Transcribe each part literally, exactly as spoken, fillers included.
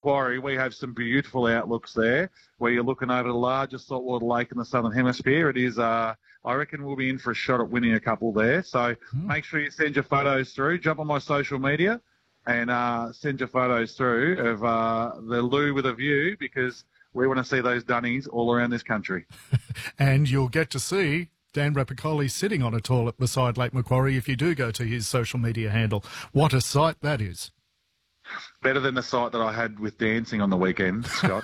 Macquarie, we have some beautiful outlooks there where you're looking over the largest saltwater lake in the Southern Hemisphere. It is, uh, I reckon we'll be in for a shot at winning a couple there. So Mm. make sure you send your photos through. Jump on my social media and uh, send your photos through of uh, the loo with a view, because we want to see those dunnies all around this country. And you'll get to see Dan Rapicoli sitting on a toilet beside Lake Macquarie if you do go to his social media handle. What a sight that is. Better than the sight that I had with dancing on the weekend, Scott.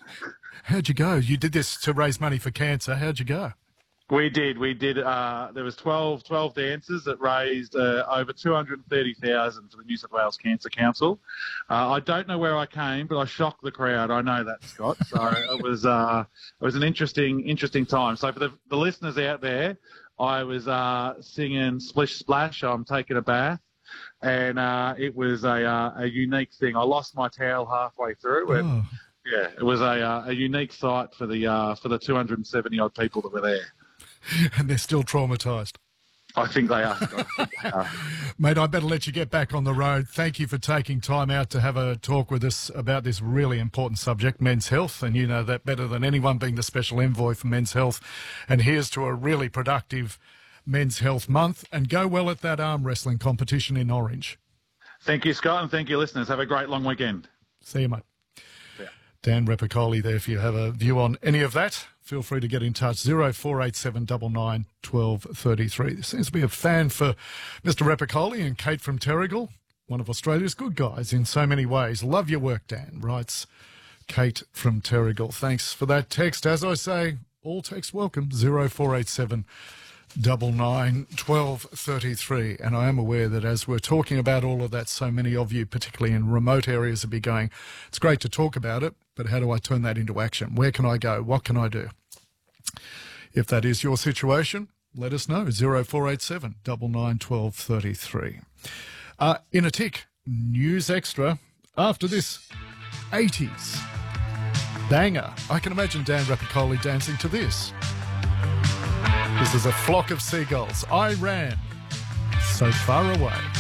How'd you go? You did this to raise money for cancer. How'd you go? We did. We did. Uh, there was twelve, twelve dancers that raised uh, over two hundred thirty thousand dollars for the New South Wales Cancer Council. Uh, I don't know where I came, but I shocked the crowd. I know that, Scott. So it was uh, it was an interesting interesting time. So for the, the listeners out there, I was uh, singing Splish Splash, I'm Taking a Bath. And uh, it was a, uh, a unique thing. I lost my towel halfway through, and Oh. yeah, it was a, uh, a unique sight for the uh, for the two hundred seventy odd people that were there. And they're still traumatised. I think they are. Scott. I think they are. Mate, I better let you get back on the road. Thank you for taking time out to have a talk with us about this really important subject, men's health. And you know that better than anyone, being the special envoy for men's health. And here's to a really productive Men's Health Month. And go well at that arm wrestling competition in Orange. Thank you, Scott, and thank you, listeners. Have a great long weekend. See you, mate. Yeah. Dan Rapicoli there. If you have a view on any of that, feel free to get in touch. zero four eight seven nine nine one two three three. There seems to be a fan for Mister Rapicoli, and Kate from Terrigal, one of Australia's good guys in so many ways. Love your work, Dan, writes Kate from Terrigal. Thanks for that text. As I say, all texts welcome. zero four eight seven nine nine one two three three. And I am aware that as we're talking about all of that, so many of you, particularly in remote areas, will be going, it's great to talk about it, but how do I turn that into action? Where can I go? What can I do? If that is your situation, let us know. zero four eight seven nine nine one two three three. Uh, in a tick, news extra after this eighties banger. I can imagine Dan Rapicoli dancing to this. This is A Flock of Seagulls. I ran so far away.